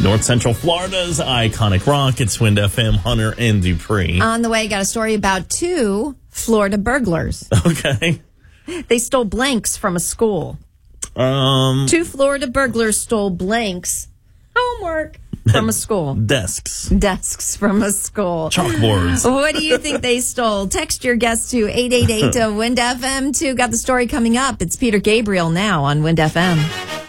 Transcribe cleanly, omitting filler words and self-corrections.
North Central Florida's iconic rock. It's Wind FM, Hunter and Dupree. On the way, got a story about 2 Florida burglars. Okay. They stole blanks from a school. 2 Florida burglars stole blanks, homework, from a school. Desks from a school. Chalkboards. What do you think they stole? Text your guess to 888 Wind FM 2. Got the story coming up. It's Peter Gabriel now on Wind FM.